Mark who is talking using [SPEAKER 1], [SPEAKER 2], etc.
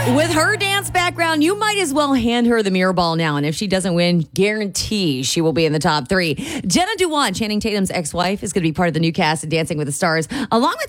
[SPEAKER 1] With her dance background, you might as well hand her the mirror ball now. And if she doesn't win, guarantee she will be in the top 3. Jenna Dewan, Channing Tatum's ex-wife, is going to be part of the new cast of Dancing with the Stars, along with